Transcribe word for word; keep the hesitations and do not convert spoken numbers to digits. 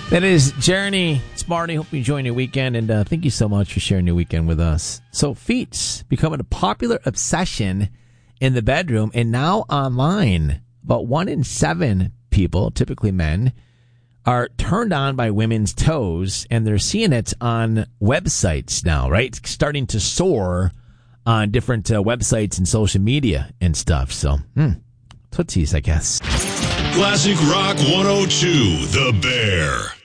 That is Journey. It's Marty. Hope you enjoy your weekend, and uh, thank you so much for sharing your weekend with us. So, feet's becoming a popular obsession in the bedroom and now online. About one in seven people, typically men, are turned on by women's toes, and they're seeing it on websites now, right? It's starting to soar on different uh, websites and social media and stuff. So, hmm, tootsies, I guess. Classic Rock one oh two, The Bear.